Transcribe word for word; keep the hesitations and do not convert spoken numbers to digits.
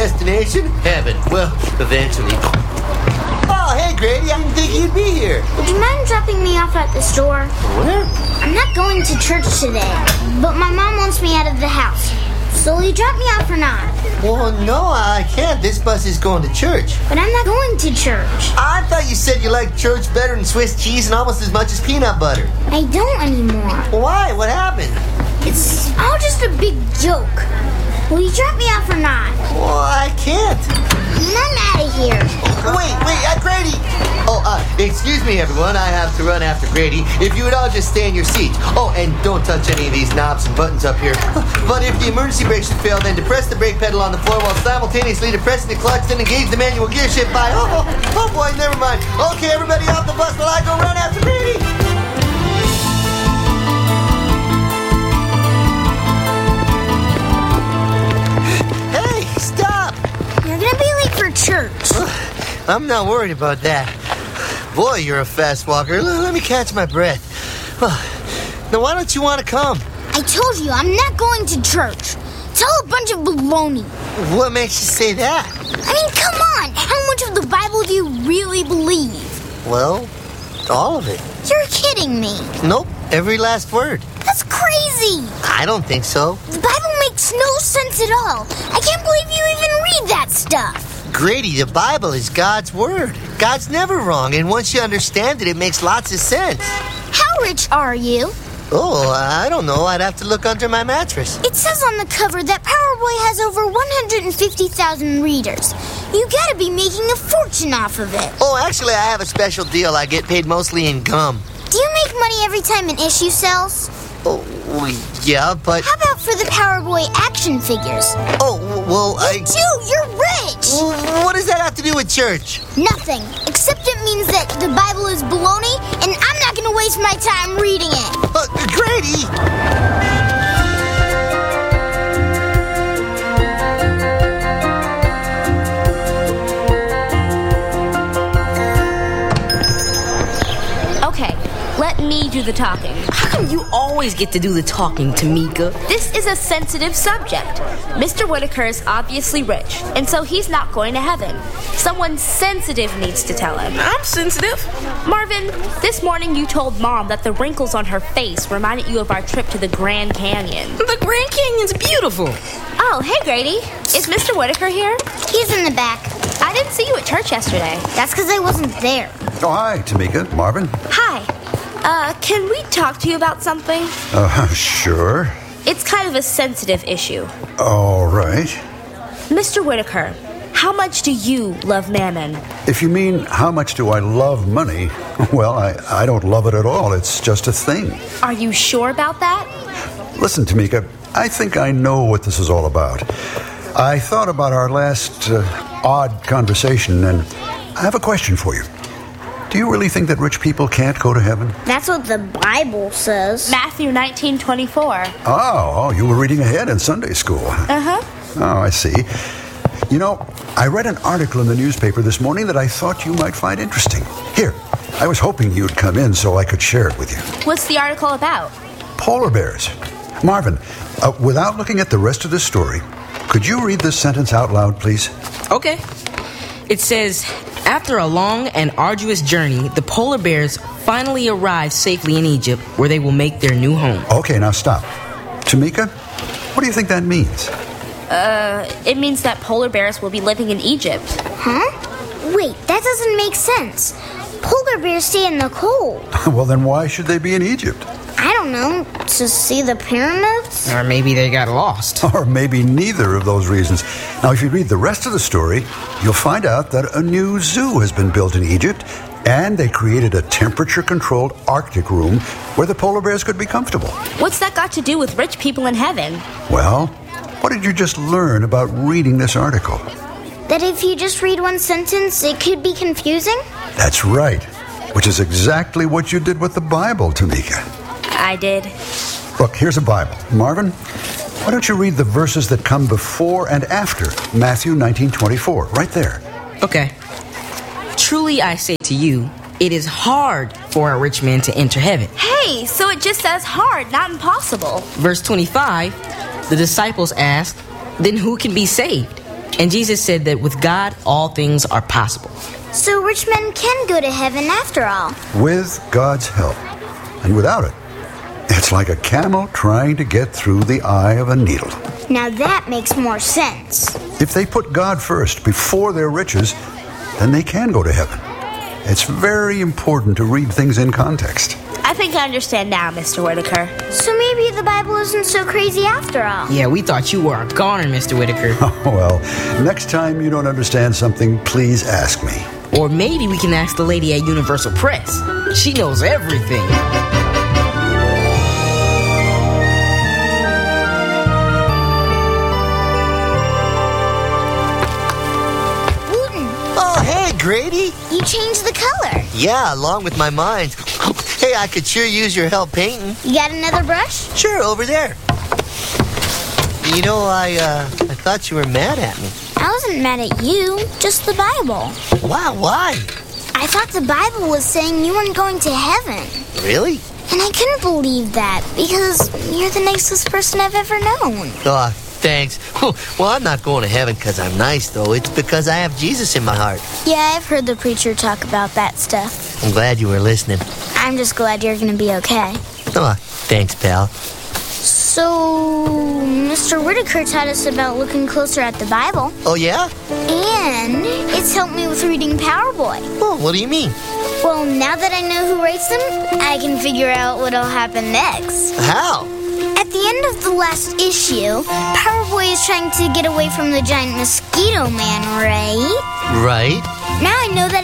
destination? Heaven. Well, eventually. Oh, hey, Grady, I didn't think you'd be here. Would you mind dropping me off at the store? Where? I'm not going to church today, but my mom wants me out of the house. So will you drop me off or not? Well, no, I can't. This bus is going to church. But I'm not going to church. I thought you said you liked church better than Swiss cheese and almost as much as peanut butter. I don't anymore. Why? What happened? It's all just a big joke. Will you drop me off or not? Well, I can't. I'm out of here. Wait, wait, uh, Grady! Oh, uh, excuse me, everyone. I have to run after Grady. If you would all just stay in your seats. Oh, and don't touch any of these knobs and buttons up here. But if the emergency brake should fail, then depress the brake pedal on the floor while simultaneously depressing the clutch, then engage the manual gear shift by... Oh, oh, oh boy, never mind. Okay, everybody off the bus while I go run after Grady. Church. I'm not worried about that. Boy, you're a fast walker. L- let me catch my breath. Now, why don't you want to come? I told you, I'm not going to church. It's all a bunch of baloney. What makes you say that? I mean, come on. How much of the Bible do you really believe? Well, all of it. You're kidding me. Nope, every last word. That's crazy. I don't think so. The Bible makes no sense at all. I can't believe you even read that stuff. Grady, the Bible is God's word. God's never wrong, and once you understand it, it makes lots of sense. How rich are you? Oh, I don't know. I'd have to look under my mattress. It says on the cover that Power Boy has over one hundred fifty thousand readers. You gotta be making a fortune off of it. Oh, actually, I have a special deal. I get paid mostly in gum. Do you make money every time an issue sells? Oh, yeah, but... How about for the Power Boy action figures? Oh, well, I... You too, you're rich! What does that have to do with church? Nothing, except it means that the Bible is baloney, and I'm not gonna waste my time reading it. Uh, Grady! Let me do the talking. How come you always get to do the talking, Tamika? This is a sensitive subject. Mister Whitaker is obviously rich, and so he's not going to heaven. Someone sensitive needs to tell him. I'm sensitive. Marvin, this morning you told Mom that the wrinkles on her face reminded you of our trip to the Grand Canyon. The Grand Canyon's beautiful. Oh, hey, Grady. Is Mister Whitaker here? He's in the back. I didn't see you at church yesterday. That's because I wasn't there. Oh, hi, Tamika. Marvin? Hi. Uh, can we talk to you about something? Uh, sure. It's kind of a sensitive issue. All right. Mister Whitaker, how much do you love Mammon? If you mean how much do I love money, well, I, I don't love it at all. It's just a thing. Are you sure about that? Listen, Tamika, I think I know what this is all about. I thought about our last uh, odd conversation, and I have a question for you. Do you really think that rich people can't go to heaven? That's what the Bible says. Matthew nineteen twenty-four. Oh, oh, you were reading ahead in Sunday school. Uh-huh. Oh, I see. You know, I read an article in the newspaper this morning that I thought you might find interesting. Here, I was hoping you'd come in so I could share it with you. What's the article about? Polar bears. Marvin, uh, without looking at the rest of the story, could you read this sentence out loud, please? Okay. It says, after a long and arduous journey, the polar bears finally arrive safely in Egypt, where they will make their new home. Okay, now stop. Tamika, what do you think that means? Uh, it means that polar bears will be living in Egypt. Huh? Wait, that doesn't make sense. Polar bears stay in the cold. Well, then why should they be in Egypt? I don't know, to see the pyramids? Or maybe they got lost. Or maybe neither of those reasons. Now, if you read the rest of the story, you'll find out that a new zoo has been built in Egypt, and they created a temperature-controlled Arctic room where the polar bears could be comfortable. What's that got to do with rich people in heaven? Well, what did you just learn about reading this article? That if you just read one sentence, it could be confusing? That's right, which is exactly what you did with the Bible, Tamika. I did. Look, here's a Bible. Marvin, why don't you read the verses that come before and after Matthew nineteen twenty-four, right there. Okay. Truly I say to you, it is hard for a rich man to enter heaven. Hey, so it just says hard, not impossible. Verse twenty-five, the disciples asked, then who can be saved? And Jesus said that with God, all things are possible. So rich men can go to heaven after all. With God's help. And without it, it's like a camel trying to get through the eye of a needle. Now that makes more sense. If they put God first before their riches, then they can go to heaven. It's very important to read things in context. I think I understand now, Mister Whitaker. So maybe the Bible isn't so crazy after all. Yeah, we thought you were a goner, Mister Whitaker. Oh, well, next time you don't understand something, please ask me. Or maybe we can ask the lady at Universal Press. She knows everything. Wooten, Oh, hey, Grady. you changed the color. Yeah, along with my mind. Hey, I could sure use your help painting. You got another brush? Sure, over there. You know, I, uh, I thought you were mad at me. I wasn't mad at you, just the Bible. Wow, why? I thought the Bible was saying you weren't going to heaven. Really? And I couldn't believe that, because you're the nicest person I've ever known. Oh, thanks. Well, I'm not going to heaven because I'm nice, though. It's because I have Jesus in my heart. Yeah, I've heard the preacher talk about that stuff. I'm glad you were listening. I'm just glad you're going to be okay. Oh, thanks, pal. So, Mister Whitaker taught us about looking closer at the Bible, Oh, yeah? and it's helped me with reading Power Boy. Oh, what do you mean? Well, now that I know who writes them, I can figure out what'll happen next. How? At the end of the last issue, Power Boy is trying to get away from the giant mosquito man, right? Right. Now I know that